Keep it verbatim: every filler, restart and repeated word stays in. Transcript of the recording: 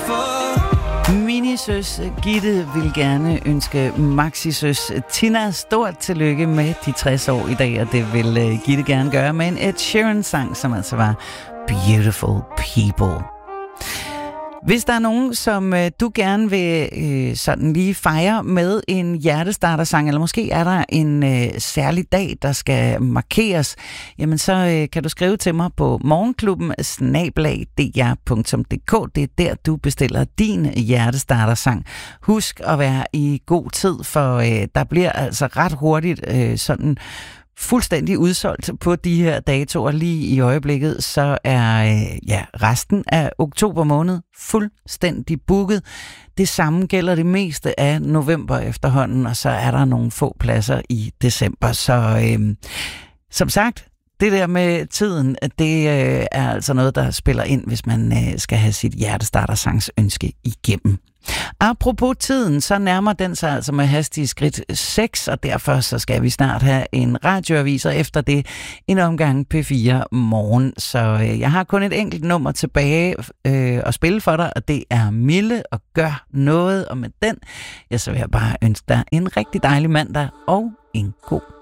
Minisøs Gitte vil gerne ønske Maxisøs Tina stort tillykke med de tres år i dag, og det vil Gitte gerne gøre med en Ed Sheeran-sang, som altså var Beautiful People. Hvis der er nogen, som øh, du gerne vil øh, sådan lige fejre med en hjertestartersang, eller måske er der en øh, særlig dag, der skal markeres, jamen så øh, kan du skrive til mig på morgenklubben snabel-a d r punktum d k. Det er der, du bestiller din hjertestartersang. Husk at være i god tid, for øh, der bliver altså ret hurtigt øh, sådan fuldstændig udsolgt på de her datoer. Lige i øjeblikket, så er øh, ja, resten af oktober måned fuldstændig booket. Det samme gælder det meste af november efterhånden, og så er der nogle få pladser i december. Så øh, som sagt, det der med tiden, det øh, er altså noget, der spiller ind, hvis man øh, skal have sit hjertestartersangs ønske igennem. Apropos tiden, så nærmer den sig altså med hastige skridt seks, og derfor så skal vi snart have en radioavis, og efter det en omgang P fire morgen. Så øh, jeg har kun et enkelt nummer tilbage øh, at spille for dig, og det er Mille og Gør Noget, og med den, ja, så vil jeg bare ønske dig en rigtig dejlig mandag og en god